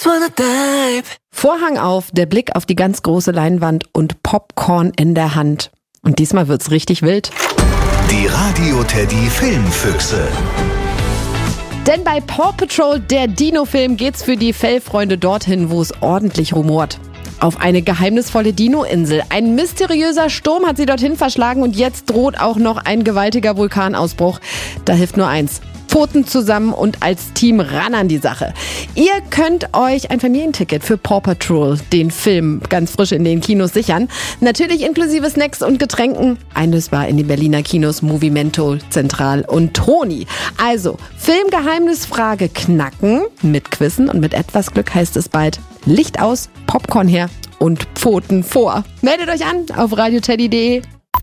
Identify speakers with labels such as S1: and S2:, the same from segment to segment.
S1: just wanna dive.
S2: Vorhang auf, der Blick auf die ganz große Leinwand und Popcorn in der Hand. Und diesmal wird's richtig wild.
S3: Die Radio Teddy Filmfüchse.
S2: Denn bei Paw Patrol, der Dino-Film, geht's für die Fellfreunde dorthin, wo es ordentlich rumort. Auf eine geheimnisvolle Dino-Insel. Ein mysteriöser Sturm hat sie dorthin verschlagen und jetzt droht auch noch ein gewaltiger Vulkanausbruch. Da hilft nur eins: Pfoten zusammen und als Team ran an die Sache. Ihr könnt euch ein Familienticket für Paw Patrol, den Film, ganz frisch in den Kinos sichern. Natürlich inklusive Snacks und Getränken. Einlösbar in den Berliner Kinos Movimento, Zentral und Toni. Also, Filmgeheimnisfrage knacken mit Quizzen und mit etwas Glück heißt es bald Licht aus, Popcorn her und Pfoten vor. Meldet euch an auf radioteddy.de.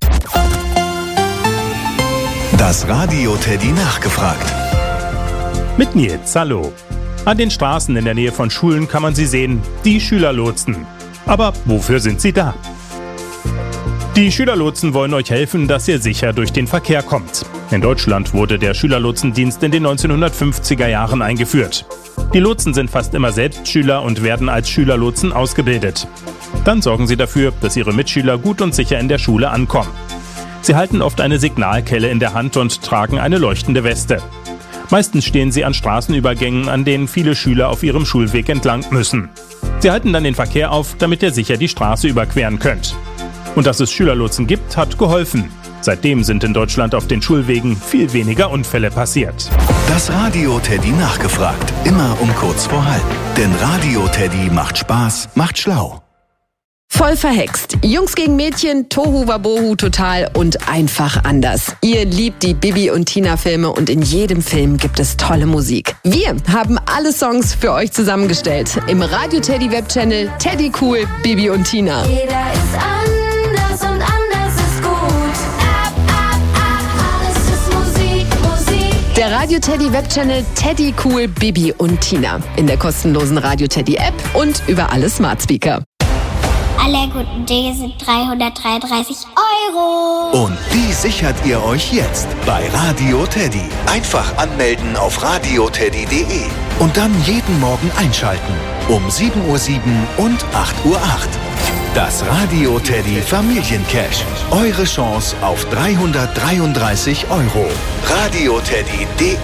S3: Das Radio Teddy nachgefragt.
S4: Mit Nils, hallo. An den Straßen in der Nähe von Schulen kann man sie sehen, die Schülerlotsen. Aber wofür sind sie da? Die Schülerlotsen wollen euch helfen, dass ihr sicher durch den Verkehr kommt. In Deutschland wurde der Schülerlotsendienst in den 1950er Jahren eingeführt. Die Lotsen sind fast immer selbst Schüler und werden als Schülerlotsen ausgebildet. Dann sorgen sie dafür, dass ihre Mitschüler gut und sicher in der Schule ankommen. Sie halten oft eine Signalkelle in der Hand und tragen eine leuchtende Weste. Meistens stehen sie an Straßenübergängen, an denen viele Schüler auf ihrem Schulweg entlang müssen. Sie halten dann den Verkehr auf, damit ihr sicher die Straße überqueren könnt. Und dass es Schülerlotsen gibt, hat geholfen. Seitdem sind in Deutschland auf den Schulwegen viel weniger Unfälle passiert.
S3: Das Radio Teddy nachgefragt. Immer um kurz vor halb. Denn Radio Teddy macht Spaß, macht schlau.
S2: Voll verhext. Jungs gegen Mädchen, Tohu Wabohu total und einfach anders. Ihr liebt die Bibi und Tina Filme und in jedem Film gibt es tolle Musik. Wir haben alle Songs für euch zusammengestellt. Im Radio Teddy Webchannel Teddy Cool, Bibi und Tina.
S5: Jeder ist anders und anders ist gut. Alles ist Musik, Musik.
S2: Der Radio Teddy Webchannel Teddy Cool, Bibi und Tina. In der kostenlosen Radio Teddy App und über alle Smart Speaker.
S5: Alle guten Dinge sind 333 €.
S3: Und die sichert ihr euch jetzt bei Radio Teddy. Einfach anmelden auf radioteddy.de und dann jeden Morgen einschalten. Um 7:07 Uhr und 8:08 Uhr. Das Radio Teddy Familiencash. Eure Chance auf 333 €. radioteddy.de.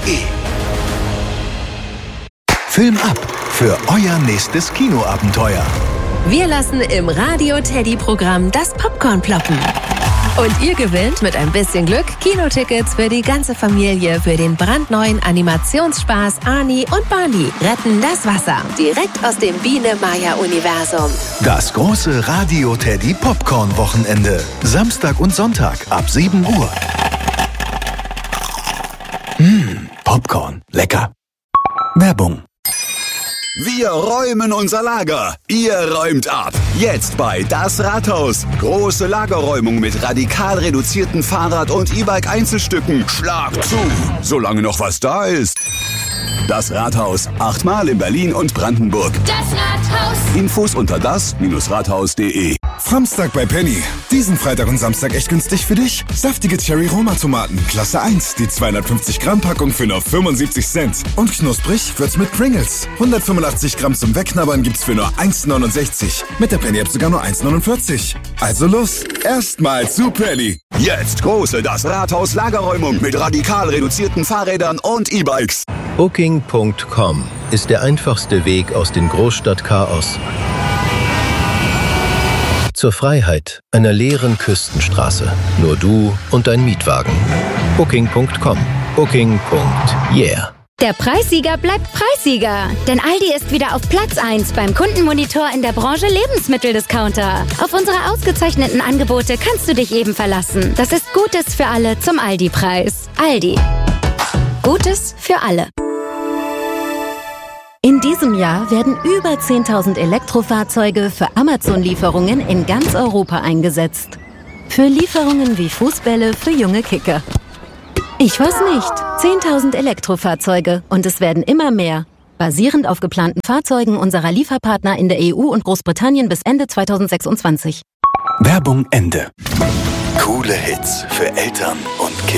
S3: Film ab für euer nächstes Kinoabenteuer.
S6: Wir lassen im Radio Teddy Programm das Popcorn ploppen. Und ihr gewinnt mit ein bisschen Glück Kinotickets für die ganze Familie für den brandneuen Animationsspaß Ani und Barney retten das Wasser. Direkt aus dem Biene-Maya-Universum.
S3: Das große Radio Teddy Popcorn Wochenende. Samstag und Sonntag ab 7 Uhr. Popcorn. Lecker. Werbung.
S7: Wir räumen unser Lager. Ihr räumt ab. Jetzt bei Das Rathaus. Große Lagerräumung mit radikal reduzierten Fahrrad- und E-Bike-Einzelstücken. Schlag zu, solange noch was da ist. Das Rathaus. 8-mal in Berlin und Brandenburg.
S5: Das Rathaus.
S7: Infos unter das-rathaus.de.
S8: Samstag bei Penny. Diesen Freitag und Samstag echt günstig für dich. Saftige Cherry-Roma-Tomaten, Klasse 1. Die 250 Gramm Packung für nur 75 Cent. Und knusprig wird's mit Pringles. 185 Gramm zum Wegknabbern gibt's für nur 1,69. Mit der Penny-App sogar nur 1,49. Also los, erstmal zu Penny.
S7: Jetzt große Das Rathaus Lagerräumung mit radikal reduzierten Fahrrädern und E-Bikes.
S9: Booking.com ist der einfachste Weg aus dem Großstadtchaos zur Freiheit einer leeren Küstenstraße. Nur du und dein Mietwagen. Booking.com. Booking.yeah.
S10: Der Preissieger bleibt Preissieger. Denn Aldi ist wieder auf Platz 1 beim Kundenmonitor in der Branche Lebensmitteldiscounter. Auf unsere ausgezeichneten Angebote kannst du dich eben verlassen. Das ist Gutes für alle zum Aldi-Preis. Aldi. Gutes für alle. In diesem Jahr werden über 10.000 Elektrofahrzeuge für Amazon-Lieferungen in ganz Europa eingesetzt. Für Lieferungen wie Fußbälle für junge Kicker. Ich weiß nicht. 10.000 Elektrofahrzeuge und es werden immer mehr. Basierend auf geplanten Fahrzeugen unserer Lieferpartner in der EU und Großbritannien bis Ende 2026.
S3: Werbung Ende. Coole Hits für Eltern und Kinder.